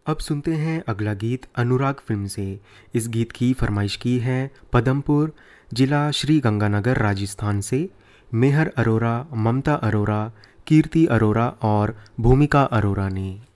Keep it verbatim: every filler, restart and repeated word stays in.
अब सुनते हैं अगला गीत अनुराग फिल्म से। इस गीत की फरमाइश की है पदमपुर, जिला श्री गंगानगर, राजस्थान से मेहर अरोरा, ममता अरोरा, कीर्ति अरोरा और भूमिका अरोरा ने।